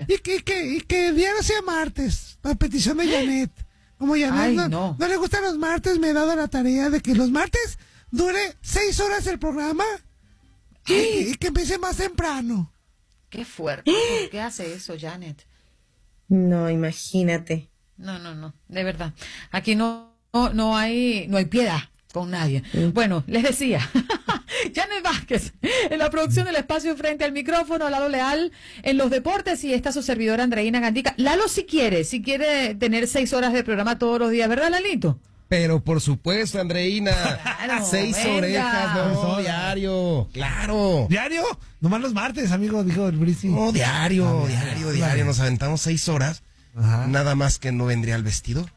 que el día no sea martes, a petición de Janet. Como Janet no le gustan los martes, me he dado la tarea de que los martes dure 6 horas el programa y que empiece más temprano. Qué fuerte. ¿Por qué hace eso, Janet? No, imagínate. No, de verdad. Aquí no hay piedad con nadie. Bueno, les decía, Janet Vázquez, en la producción del espacio frente al micrófono, Lalo Leal en los deportes y está su servidora Andreina Gandica. Lalo si quiere tener 6 horas de programa todos los días, ¿verdad, Lalito? Pero por supuesto, Andreina, claro, 6 orejas, no, diario, claro. ¿Diario? Nomás los martes, amigo, dijo el Brisi. No, diario, nos aventamos 6 horas, nada más que no vendría el vestidor.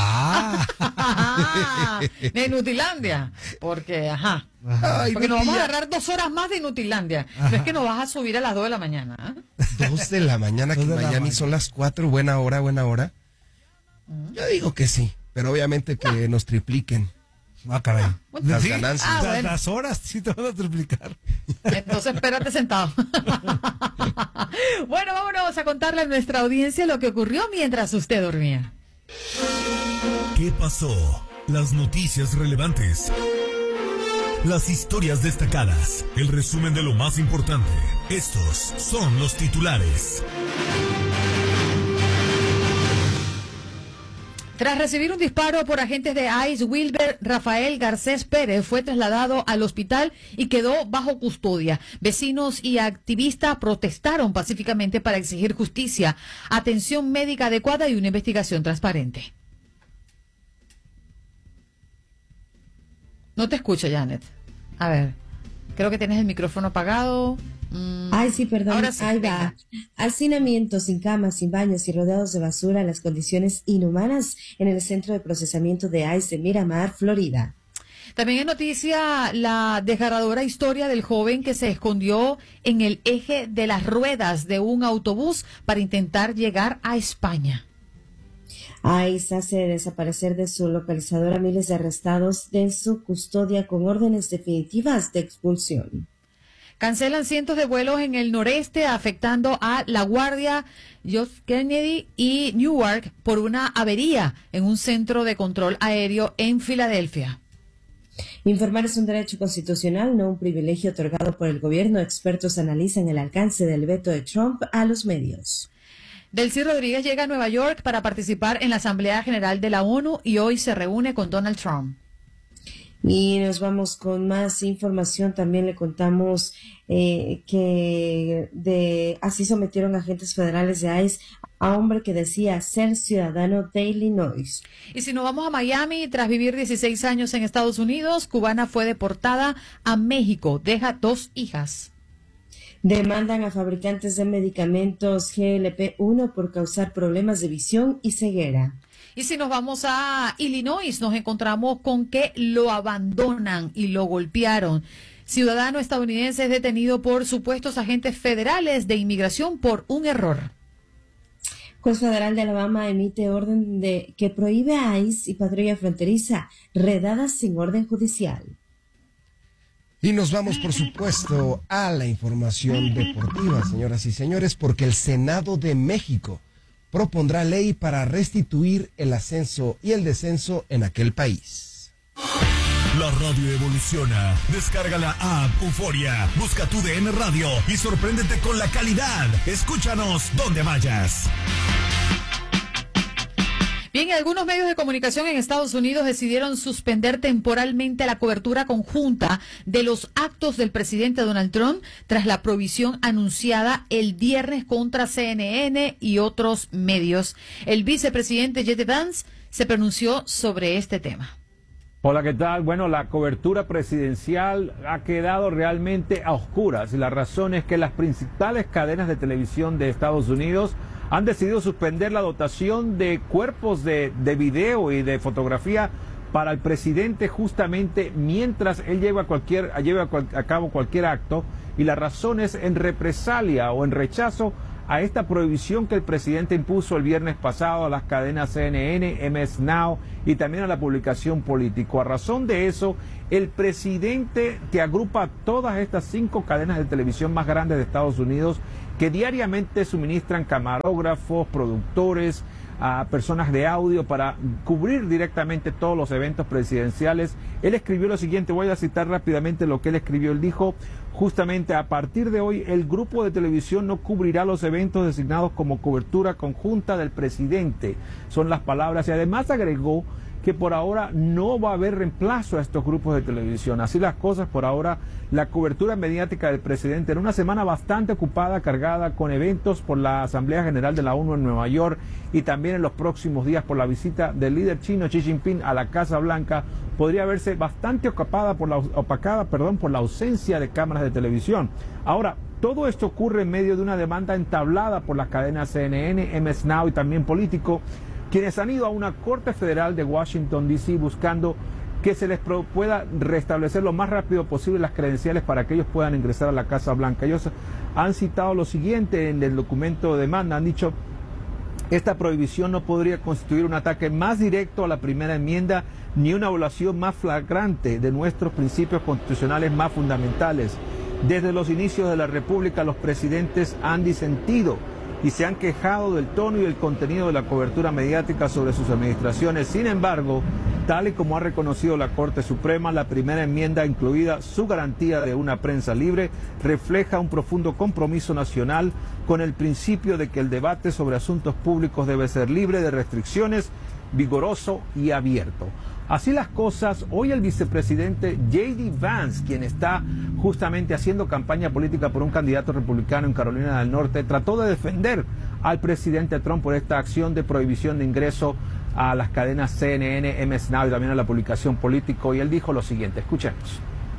De Inutilandia, porque, porque nos vamos a agarrar 2 horas más de Inutilandia. Pero es que nos vas a subir a las 2 de la mañana. 2 de la mañana, que en Miami son las 4, buena hora. Yo digo que sí, pero obviamente que nos tripliquen. Caray. Las ganancias. Bueno. Las horas sí te van a triplicar. Entonces espérate sentado. Bueno, vámonos a contarle a nuestra audiencia lo que ocurrió mientras usted dormía. ¿Qué pasó? Las noticias relevantes. Las historias destacadas. El resumen de lo más importante. Estos son los titulares. Tras recibir un disparo por agentes de ICE, Wilber Rafael Garcés Pérez fue trasladado al hospital y quedó bajo custodia. Vecinos y activistas protestaron pacíficamente para exigir justicia, atención médica adecuada y una investigación transparente. No te escucho, Janet. A ver, creo que tienes el micrófono apagado. Ay, sí, perdón. Ahora sí, ahí va. Hacinamiento, sin camas, sin baños y rodeados de basura, las condiciones inhumanas en el centro de procesamiento de ICE de Miramar, Florida. También es noticia la desgarradora historia del joven que se escondió en el eje de las ruedas de un autobús para intentar llegar a España. ICE hace desaparecer de su localizador a miles de arrestados de su custodia con órdenes definitivas de expulsión. Cancelan cientos de vuelos en el noreste, afectando a LaGuardia, John F. Kennedy y Newark por una avería en un centro de control aéreo en Filadelfia. Informar es un derecho constitucional, no un privilegio otorgado por el gobierno. Expertos analizan el alcance del veto de Trump a los medios. Delcy Rodríguez llega a Nueva York para participar en la Asamblea General de la ONU y hoy se reúne con Donald Trump. Y nos vamos con más información. También le contamos que así sometieron agentes federales de ICE a hombre que decía ser ciudadano de Illinois. Y si nos vamos a Miami, tras vivir 16 años en Estados Unidos, cubana fue deportada a México. Deja 2 hijas. Demandan a fabricantes de medicamentos GLP-1 por causar problemas de visión y ceguera. Y si nos vamos a Illinois, nos encontramos con que lo abandonan y lo golpearon. Ciudadano estadounidense es detenido por supuestos agentes federales de inmigración por un error. Juez federal de Alabama emite orden que prohíbe a ICE y patrulla fronteriza redadas sin orden judicial. Y nos vamos, por supuesto, a la información deportiva, señoras y señores, porque el Senado de México propondrá ley para restituir el ascenso y el descenso en aquel país. La radio evoluciona. Descarga la app Euforia, busca tu DN Radio y sorpréndete con la calidad. Escúchanos donde vayas. Bien, algunos medios de comunicación en Estados Unidos decidieron suspender temporalmente la cobertura conjunta de los actos del presidente Donald Trump tras la prohibición anunciada el viernes contra CNN y otros medios. El vicepresidente J.D. Vance se pronunció sobre este tema. Hola, ¿qué tal? Bueno, la cobertura presidencial ha quedado realmente a oscuras y la razón es que las principales cadenas de televisión de Estados Unidos han decidido suspender la dotación de cuerpos de video y de fotografía para el presidente justamente mientras él lleva a cabo cualquier acto, y la razón es en represalia o en rechazo a esta prohibición que el presidente impuso el viernes pasado a las cadenas CNN, MS Now y también a la publicación Político. A razón de eso, el presidente, que agrupa todas estas 5 cadenas de televisión más grandes de Estados Unidos, que diariamente suministran camarógrafos, productores, a personas de audio para cubrir directamente todos los eventos presidenciales. Él escribió lo siguiente, voy a citar rápidamente lo que él escribió. Él dijo justamente: a partir de hoy el grupo de televisión no cubrirá los eventos designados como cobertura conjunta del presidente. Son las palabras, y además agregó que por ahora no va a haber reemplazo a estos grupos de televisión. Así las cosas, por ahora la cobertura mediática del presidente en una semana bastante ocupada, cargada con eventos por la Asamblea General de la ONU en Nueva York y también en los próximos días por la visita del líder chino Xi Jinping a la Casa Blanca, podría verse bastante opacada por la ausencia de cámaras de televisión. Ahora, todo esto ocurre en medio de una demanda entablada por las cadenas CNN, MS Now y también Político, quienes han ido a una corte federal de Washington, D.C. buscando que se les pueda restablecer lo más rápido posible las credenciales para que ellos puedan ingresar a la Casa Blanca. Ellos han citado lo siguiente en el documento de demanda, han dicho: esta prohibición no podría constituir un ataque más directo a la primera enmienda ni una violación más flagrante de nuestros principios constitucionales más fundamentales. Desde los inicios de la República, los presidentes han disentido y se han quejado del tono y el contenido de la cobertura mediática sobre sus administraciones. Sin embargo, tal y como ha reconocido la Corte Suprema, la primera enmienda, incluida su garantía de una prensa libre, refleja un profundo compromiso nacional con el principio de que el debate sobre asuntos públicos debe ser libre de restricciones, vigoroso y abierto. Así las cosas, hoy el vicepresidente J.D. Vance, quien está justamente haciendo campaña política por un candidato republicano en Carolina del Norte, trató de defender al presidente Trump por esta acción de prohibición de ingreso a las cadenas CNN, MS Now y también a la publicación Político, y él dijo lo siguiente, escuchemos.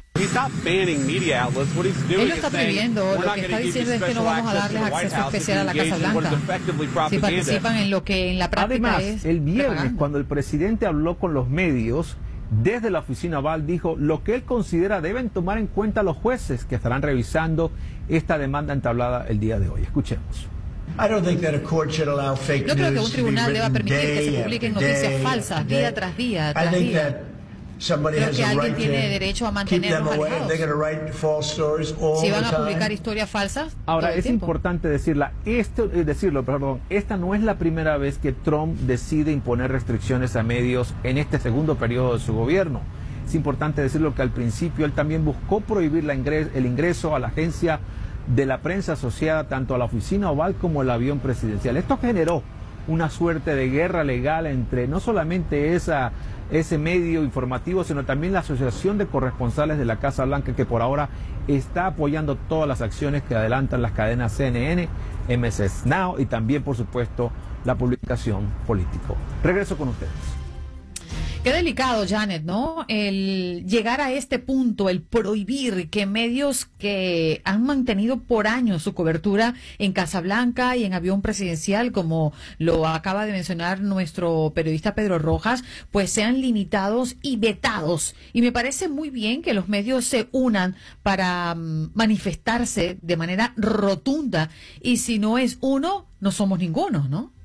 Él lo está prohibiendo, lo que está diciendo es que no vamos a darles acceso especial a la Casa Blanca si participan en lo que en la práctica es. Además, el viernes, cuando el presidente habló con los medios, desde la oficina Oval dijo lo que él considera deben tomar en cuenta los jueces que estarán revisando esta demanda entablada el día de hoy. Escuchemos. No creo que un tribunal deba permitir que se publiquen noticias falsas día tras día tras día. Creo que alguien tiene derecho a mantenerlos alejados. Si van a publicar historias falsas. Ahora, es importante decirlo, esta no es la primera vez que Trump decide imponer restricciones a medios en este segundo periodo de su gobierno. Es importante decirlo que al principio él también buscó prohibir el ingreso a la agencia de la prensa asociada tanto a la oficina Oval como el avión presidencial. Esto generó una suerte de guerra legal entre no solamente ese medio informativo, sino también la Asociación de Corresponsales de la Casa Blanca, que por ahora está apoyando todas las acciones que adelantan las cadenas CNN, MS Now y también, por supuesto, la publicación Político. Regreso con ustedes. Qué delicado, Janet, ¿no? El llegar a este punto, el prohibir que medios que han mantenido por años su cobertura en Casa Blanca y en avión presidencial, como lo acaba de mencionar nuestro periodista Pedro Rojas, pues sean limitados y vetados. Y me parece muy bien que los medios se unan para manifestarse de manera rotunda. Y si no es uno, no somos ninguno, ¿no?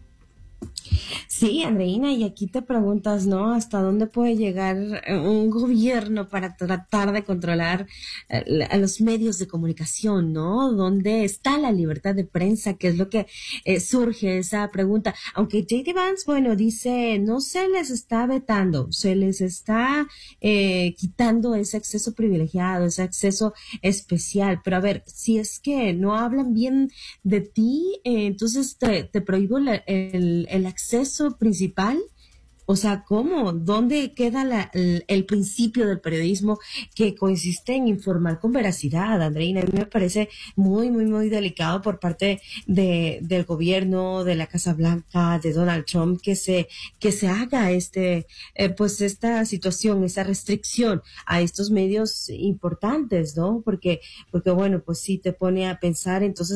Sí, Andreina, y aquí te preguntas, ¿no? ¿Hasta dónde puede llegar un gobierno para tratar de controlar a los medios de comunicación, ¿no? ¿Dónde está la libertad de prensa? ¿Qué es lo que surge esa pregunta? Aunque J.D. Vance, bueno, dice, no se les está vetando, se les está quitando ese acceso privilegiado, ese acceso especial. Pero a ver, si es que no hablan bien de ti, entonces te prohíbo el acceso principal. O sea, ¿cómo? ¿Dónde queda el principio del periodismo que consiste en informar con veracidad, Andreina? A mí me parece muy, muy, muy delicado por parte del gobierno, de la Casa Blanca, de Donald Trump, que se haga pues esta situación, esa restricción a estos medios importantes, ¿no? Porque bueno, pues sí te pone a pensar, entonces,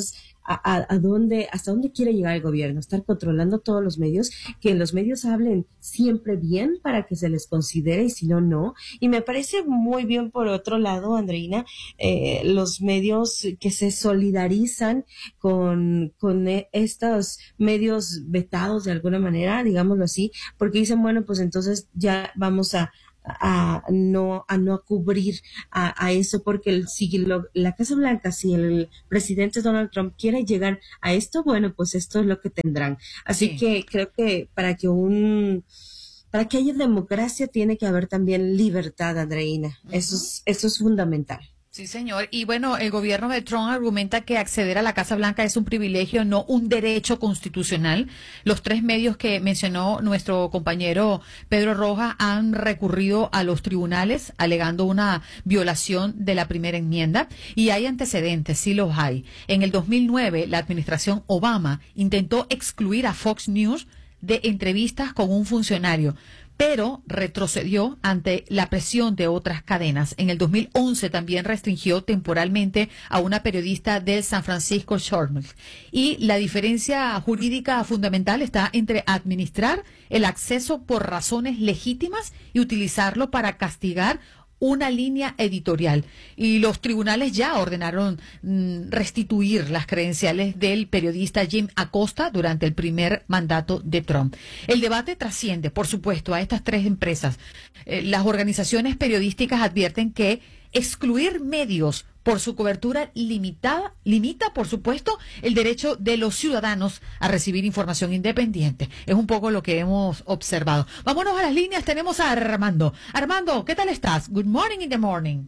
hasta dónde quiere llegar el gobierno, estar controlando todos los medios, que los medios hablen siempre bien para que se les considere y si no, no. Y me parece muy bien, por otro lado, Andreina, los medios que se solidarizan con estos medios vetados de alguna manera, digámoslo así, porque dicen, bueno, pues entonces ya vamos a no cubrir a eso, porque la Casa Blanca, si el presidente Donald Trump quiere llegar a esto, bueno, pues esto es lo que tendrán. Así que creo que para que haya democracia tiene que haber también libertad, Andreina. Eso es fundamental. Sí, señor. Y bueno, el gobierno de Trump argumenta que acceder a la Casa Blanca es un privilegio, no un derecho constitucional. Los 3 medios que mencionó nuestro compañero Pedro Rojas han recurrido a los tribunales alegando una violación de la primera enmienda. Y hay antecedentes, sí los hay. En el 2009, la administración Obama intentó excluir a Fox News de entrevistas con un funcionario, pero retrocedió ante la presión de otras cadenas. En el 2011 también restringió temporalmente a una periodista del San Francisco Journal. Y la diferencia jurídica fundamental está entre administrar el acceso por razones legítimas y utilizarlo para castigar una línea editorial. Y los tribunales ya ordenaron restituir las credenciales del periodista Jim Acosta durante el primer mandato de Trump. El debate trasciende, por supuesto, a estas 3 empresas. Las organizaciones periodísticas advierten que excluir medios por su cobertura limita, por supuesto, el derecho de los ciudadanos a recibir información independiente. Es un poco lo que hemos observado. Vámonos a las líneas, tenemos a Armando. Armando, ¿qué tal estás? Good morning in the morning.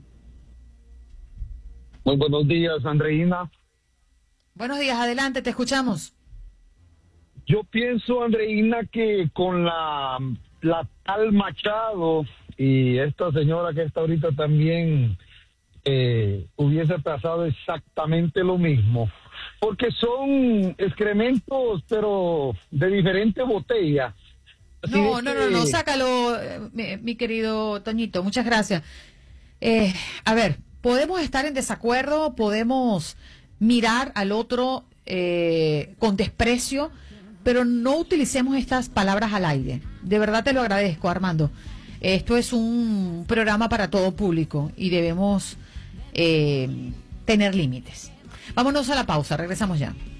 Muy buenos días, Andreina. Buenos días, adelante, te escuchamos. Yo pienso, Andreina, que con la tal Machado y esta señora que está ahorita también hubiese pasado exactamente lo mismo, porque son excrementos pero de diferente botella. No, sácalo, mi querido Toñito, muchas gracias. A ver, podemos estar en desacuerdo, podemos mirar al otro con desprecio, pero no utilicemos estas palabras al aire. De verdad te lo agradezco, Armando. Esto es un programa para todo público y debemos tener límites. Vámonos a la pausa, regresamos ya.